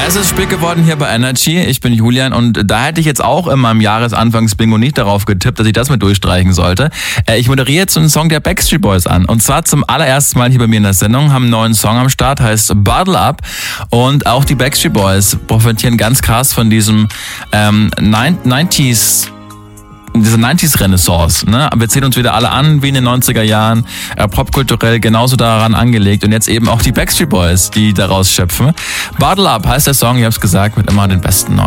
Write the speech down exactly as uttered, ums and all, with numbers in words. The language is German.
Es ist spät geworden hier bei Energy. Ich bin Julian und da hätte ich jetzt auch in meinem Jahresanfangsbingo nicht darauf getippt, dass ich das mit durchstreichen sollte. Ich moderiere jetzt einen Song der Backstreet Boys an. Und zwar zum allerersten Mal hier bei mir in der Sendung, haben einen neuen Song am Start, heißt Bottle Up. Und auch die Backstreet Boys profitieren ganz krass von diesem ähm, neunziger diese neunziger-Renaissance, ne? Wir ziehen uns wieder alle an wie in den neunziger Jahren, äh, popkulturell genauso daran angelegt und jetzt eben auch die Backstreet Boys, die daraus schöpfen. Bottle Up heißt der Song, ich hab's gesagt, mit immer den besten neuen.